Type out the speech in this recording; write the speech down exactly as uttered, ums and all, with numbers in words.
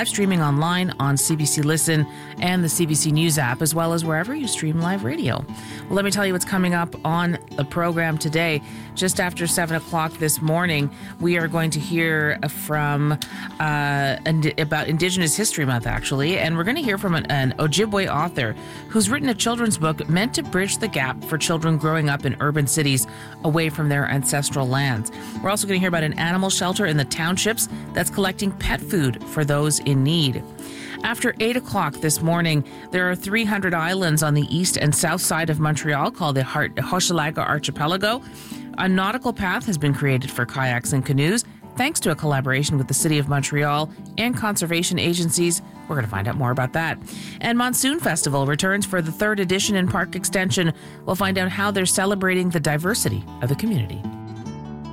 live streaming online on C B C Listen and the C B C News app, as well as wherever you stream live radio. Well, let me tell you what's coming up on the program today. Just after seven o'clock this morning, we are going to hear from uh, about Indigenous History Month, actually, and we're going to hear from an, an Ojibwe author who's written a children's book meant to bridge the gap for children growing up in urban cities away from their ancestral lands. We're also going to hear about an animal shelter in the townships that's collecting pet food for those in need. After eight o'clock this morning, there are three hundred islands on the east and south side of Montreal called the Hochelaga Archipelago. A nautical path has been created for kayaks and canoes, thanks to a collaboration with the City of Montreal and conservation agencies. We're going to find out more about that. And Monsoon Festival returns for the third edition in Park Extension. We'll find out how they're celebrating the diversity of the community.